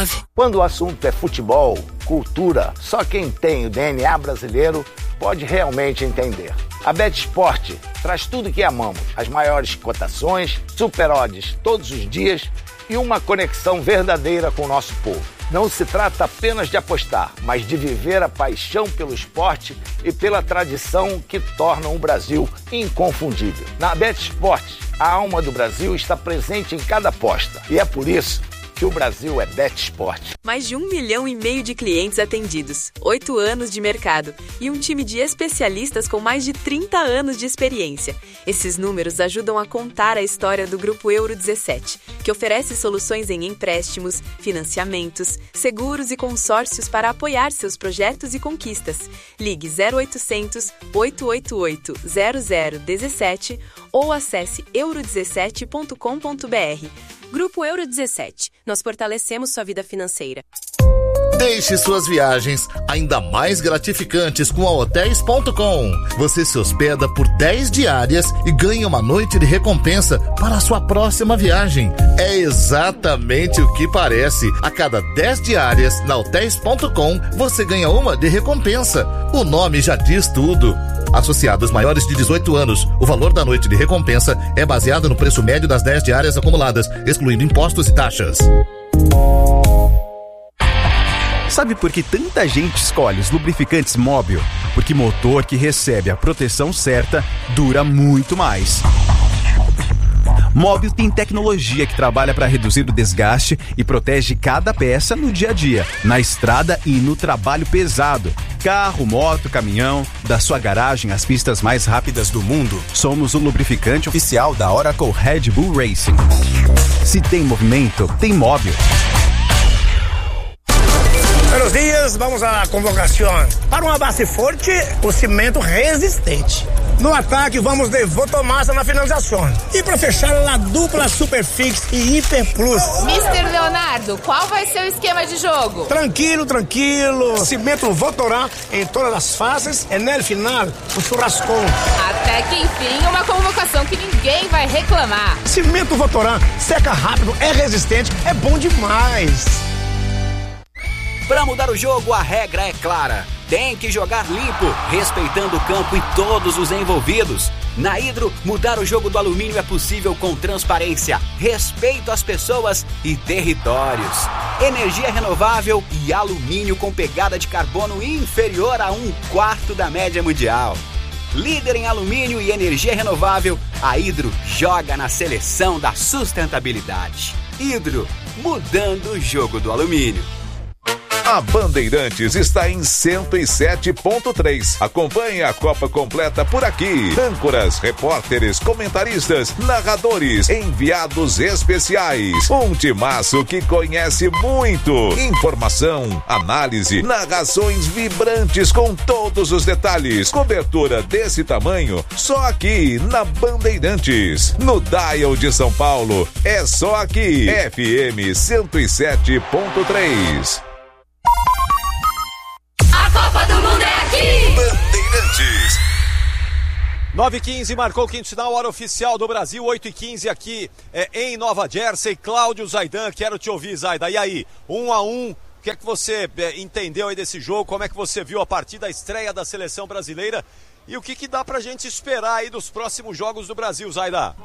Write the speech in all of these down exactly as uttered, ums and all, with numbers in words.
nove. Quando o assunto é futebol, cultura, só quem tem o D N A brasileiro pode realmente entender. A BetSport traz tudo que amamos, as maiores cotações, super odds todos os dias e uma conexão verdadeira com o nosso povo. Não se trata apenas de apostar, mas de viver a paixão pelo esporte e pela tradição que tornam o Brasil inconfundível. Na BetSport, a alma do Brasil está presente em cada aposta e é por isso que o Brasil é BetSport. Mais de um milhão e meio de clientes atendidos, oito anos de mercado e um time de especialistas com mais de trinta anos de experiência. Esses números ajudam a contar a história do Grupo Euro dezessete, que oferece soluções em empréstimos, financiamentos, seguros e consórcios para apoiar seus projetos e conquistas. Ligue zero oitocentos, oito oito oito, zero zero um sete ou acesse euro dezessete ponto com ponto b r. Grupo Euro dezessete. Nós fortalecemos sua vida financeira. Deixe suas viagens ainda mais gratificantes com a hotéis ponto com. Você se hospeda por dez diárias e ganha uma noite de recompensa para a sua próxima viagem. É exatamente o que parece. A cada dez diárias na hotéis ponto com, você ganha uma de recompensa. O nome já diz tudo. Associados maiores de dezoito anos, o valor da noite de recompensa é baseado no preço médio das dez diárias acumuladas, excluindo impostos e taxas. Sabe por que tanta gente escolhe os lubrificantes Móbil? Porque motor que recebe a proteção certa dura muito mais. Móbil tem tecnologia que trabalha para reduzir o desgaste e protege cada peça no dia a dia, na estrada e no trabalho pesado. Carro, moto, caminhão, da sua garagem às pistas mais rápidas do mundo, somos o lubrificante oficial da Oracle Red Bull Racing. Se tem movimento, tem Móbil. Buenos dias, vamos à convocação. Para uma base forte, o cimento resistente. No ataque, vamos de Votomassa na finalização. E para fechar, a dupla Superfix e Hiper Plus. mister Leonardo, qual vai ser o esquema de jogo? Tranquilo, tranquilo. Cimento Votorá em todas as fases e no final, o churrascão. Até que enfim, uma convocação que ninguém vai reclamar. Cimento Votorá seca rápido, é resistente, é bom demais. Para mudar o jogo, a regra é clara. Tem que jogar limpo, respeitando o campo e todos os envolvidos. Na Hidro, mudar o jogo do alumínio é possível com transparência, respeito às pessoas e territórios. Energia renovável e alumínio com pegada de carbono inferior a um quarto da média mundial. Líder em alumínio e energia renovável, a Hidro joga na seleção da sustentabilidade. Hidro, mudando o jogo do alumínio. A Bandeirantes está em cento e sete ponto três. Acompanhe a Copa completa por aqui. Âncoras, repórteres, comentaristas, narradores, enviados especiais. Um timaço que conhece muito. Informação, análise, narrações vibrantes com todos os detalhes. Cobertura desse tamanho só aqui na Bandeirantes. No Dial de São Paulo, é só aqui. F M cento e sete ponto três. A Copa do Mundo é aqui! Bandeirantes. nove e quinze, marcou o quinto sinal, hora oficial do Brasil, oito e quinze aqui é, em Nova Jersey. Cláudio Zaidan, quero te ouvir, Zaida. E aí, um a um, o que é que você é, entendeu aí desse jogo? Como é que você viu a partida, a estreia da seleção brasileira? E o que, que dá pra gente esperar aí dos próximos jogos do Brasil, Zaida?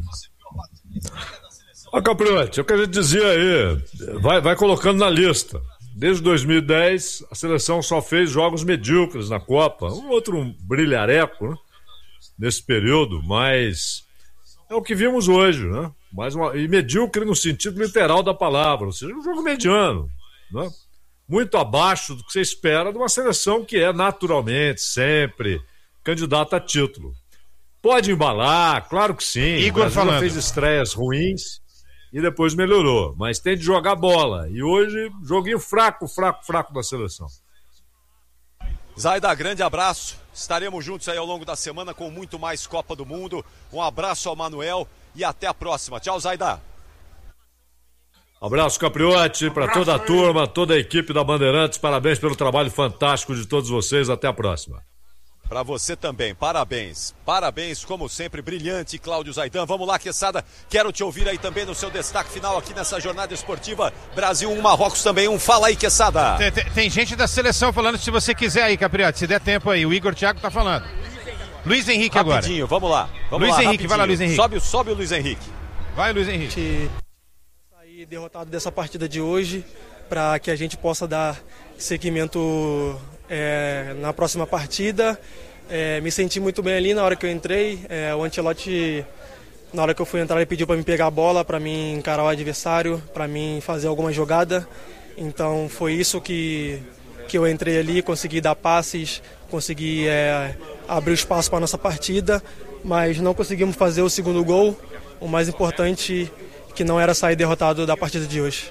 Ó, Capriotti, é o que a gente dizia aí, vai, vai colocando na lista. Desde dois mil e dez, a seleção só fez jogos medíocres na Copa. Um outro brilhareco, né? Nesse período, mas é o que vimos hoje, né? Mais uma, e medíocre no sentido literal da palavra, ou seja, um jogo mediano, né? Muito abaixo do que você espera de uma seleção que é naturalmente, sempre, candidata a título. Pode embalar, claro que sim. Igor falando. Fez estreias ruins e depois melhorou, mas tem de jogar bola. E hoje, joguinho fraco, fraco, fraco da seleção. Zaida, grande abraço. Estaremos juntos aí ao longo da semana com muito mais Copa do Mundo. Um abraço ao Manuel e até a próxima. Tchau, Zaida. Abraço, Capriotti, para toda a turma, toda a equipe da Bandeirantes. Parabéns pelo trabalho fantástico de todos vocês. Até a próxima. Pra você também, parabéns. Parabéns, como sempre, brilhante, Cláudio Zaidan. Vamos lá, Quesada, quero te ouvir aí também no seu destaque final aqui nessa jornada esportiva. Brasil um, Marrocos também um. Fala aí, Quesada. Tem, tem, tem gente da seleção falando, se você quiser aí, Capriotti, se der tempo aí. O Igor Thiago tá falando. Luiz Henrique agora. Rapidinho, vamos lá. Vamos Luiz lá, Henrique, rapidinho. vai lá, Luiz Henrique. Sobe, sobe o Luiz Henrique. Vai, Luiz Henrique. Sair derrotado dessa partida de hoje, para que a gente possa dar seguimento é, na próxima partida. É, me senti muito bem ali na hora que eu entrei. É, o Ancelotti, na hora que eu fui entrar, ele pediu para me pegar a bola, para mim encarar o adversário, para mim fazer alguma jogada. Então foi isso que, que eu entrei ali, consegui dar passes, consegui é, abrir espaço para a nossa partida, mas não conseguimos fazer o segundo gol. O mais importante que não era sair derrotado da partida de hoje.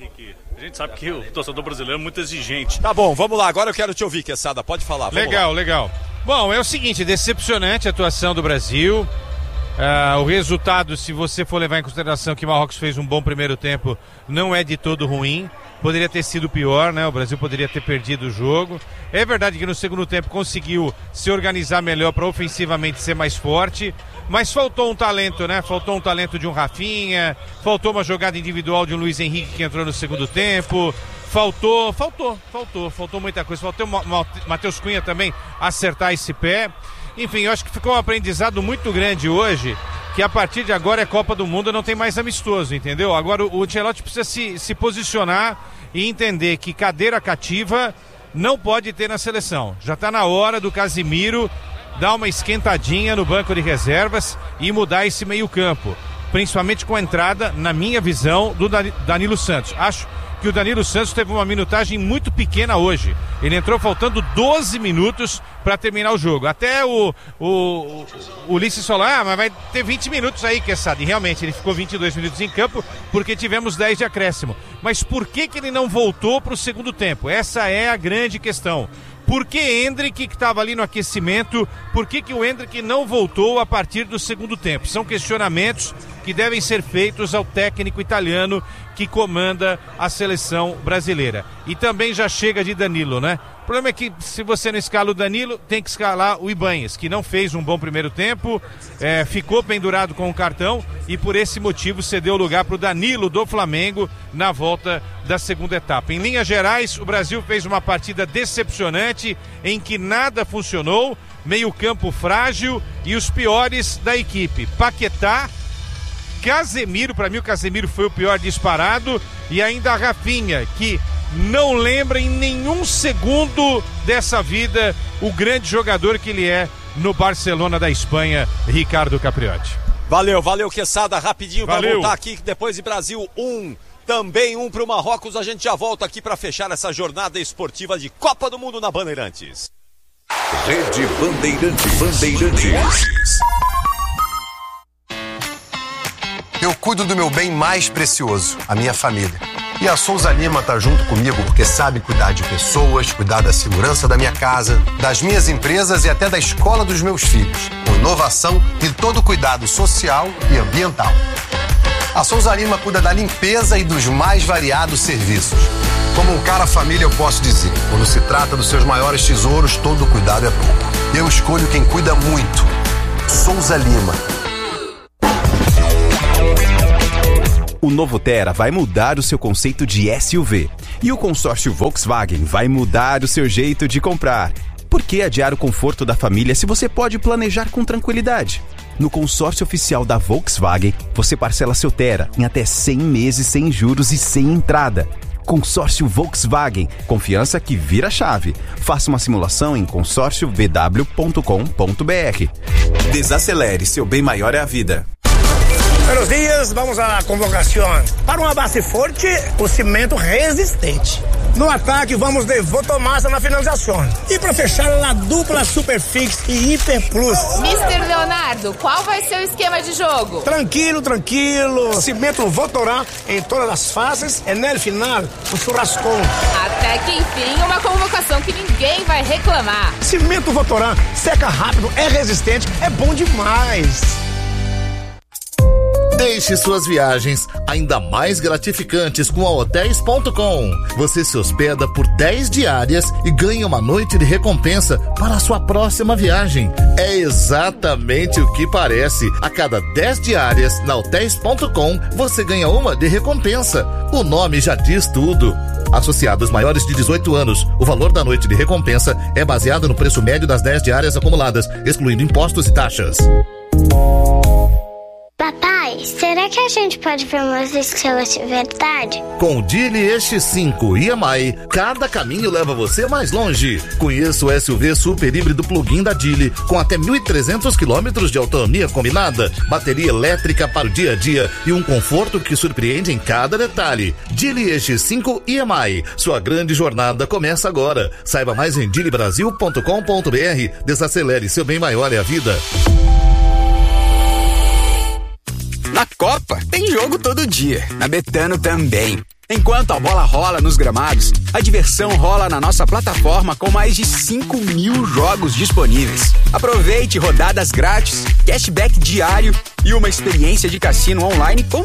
A gente sabe que o torcedor brasileiro é muito exigente. Tá bom, vamos lá, agora eu quero te ouvir, Quesada, pode falar. Legal, lá. legal. Bom, é o seguinte, decepcionante a atuação do Brasil. Uh, o resultado, se você for levar em consideração que o Marrocos fez um bom primeiro tempo, não é de todo ruim. Poderia ter sido pior, né? O Brasil poderia ter perdido o jogo. É verdade que no segundo tempo conseguiu se organizar melhor para ofensivamente ser mais forte, mas faltou um talento, né? Faltou um talento de um Rafinha, faltou uma jogada individual de um Luiz Henrique que entrou no segundo tempo, faltou, faltou, faltou, faltou muita coisa. Faltou o Matheus Cunha também acertar esse pé. Enfim, eu acho que ficou um aprendizado muito grande hoje, que a partir de agora é Copa do Mundo, não tem mais amistoso, entendeu? Agora o Ancelotti precisa se, se posicionar e entender que cadeira cativa não pode ter na seleção. Já está na hora do Casemiro dar uma esquentadinha no banco de reservas e mudar esse meio campo, principalmente com a entrada, na minha visão, do Danilo Santos. Acho que o Danilo Santos teve uma minutagem muito pequena hoje. Ele entrou faltando doze minutos para terminar o jogo. Até o, o, o, o Ulisses falou, ah, mas vai ter vinte minutos aí, Quesada. E realmente, ele ficou vinte e dois minutos em campo porque tivemos dez de acréscimo. Mas por que que ele não voltou para o segundo tempo? Essa é a grande questão. Por que Endrick, que estava ali no aquecimento, por que que o Endrick não voltou a partir do segundo tempo? São questionamentos que devem ser feitos ao técnico italiano que comanda a seleção brasileira. E também já chega de Danilo, né? O problema é que se você não escala o Danilo, tem que escalar o Ibanez, que não fez um bom primeiro tempo, é, ficou pendurado com o cartão e por esse motivo cedeu lugar para o Danilo do Flamengo na volta da segunda etapa. Em linhas gerais, o Brasil fez uma partida decepcionante em que nada funcionou, meio campo frágil e os piores da equipe. Paquetá, Casemiro, para mim o Casemiro foi o pior disparado, e ainda a Rafinha, que não lembra em nenhum segundo dessa vida o grande jogador que ele é no Barcelona da Espanha, Ricardo Capriotti. Valeu, valeu, Quesada, rapidinho para Valeu. voltar aqui, depois de Brasil um, também um para o Marrocos. A gente já volta aqui para fechar essa jornada esportiva de Copa do Mundo na Bandeirantes. Rede Bandeirantes. Bandeirantes. Eu cuido do meu bem mais precioso, a minha família. E a Souza Lima tá junto comigo porque sabe cuidar de pessoas, cuidar da segurança da minha casa, das minhas empresas e até da escola dos meus filhos, com inovação e todo cuidado social e ambiental. A Souza Lima cuida da limpeza e dos mais variados serviços. Como um cara família, eu posso dizer, quando se trata dos seus maiores tesouros, todo cuidado é pouco. Eu escolho quem cuida muito. Souza Lima. O novo Tera vai mudar o seu conceito de S U V. E o consórcio Volkswagen vai mudar o seu jeito de comprar. Por que adiar o conforto da família se você pode planejar com tranquilidade? No consórcio oficial da Volkswagen, você parcela seu Tera em até cem meses sem juros e sem entrada. Consórcio Volkswagen, confiança que vira chave. Faça uma simulação em consórcio v w ponto com ponto b r. Desacelere, seu bem maior é a vida. Buenos dias, vamos à convocação. Para uma base forte, o cimento resistente. No ataque, vamos de Votomassa na finalização. E para fechar, a dupla Superfix e Hiper Plus. mister Leonardo, qual vai ser o esquema de jogo? Tranquilo, tranquilo. Cimento Votorá em todas as fases e no final, o churrascão. Até que enfim, uma convocação que ninguém vai reclamar. Cimento Votorá, seca rápido, é resistente, é bom demais. Deixe suas viagens ainda mais gratificantes com a hotéis ponto com. Você se hospeda por dez diárias e ganha uma noite de recompensa para a sua próxima viagem. É exatamente o que parece. A cada dez diárias na hotéis ponto com, você ganha uma de recompensa. O nome já diz tudo. Associados maiores de dezoito anos, o valor da noite de recompensa é baseado no preço médio das dez diárias acumuladas, excluindo impostos e taxas. Papai, será que a gente pode ver umas estrelas de verdade? Com o Geely E X cinco e M I, cada caminho leva você mais longe. Conheça o S U V super híbrido plug-in da Geely, com até mil e trezentos quilômetros de autonomia combinada, bateria elétrica para o dia a dia e um conforto que surpreende em cada detalhe. Geely E X cinco e M I, sua grande jornada começa agora. Saiba mais em geely brasil ponto com ponto b r. Desacelere, seu bem maior é a vida. Na Copa, tem jogo todo dia. Na Betano também. Enquanto a bola rola nos gramados, a diversão rola na nossa plataforma com mais de cinco mil jogos disponíveis. Aproveite rodadas grátis, cashback diário e uma experiência de cassino online com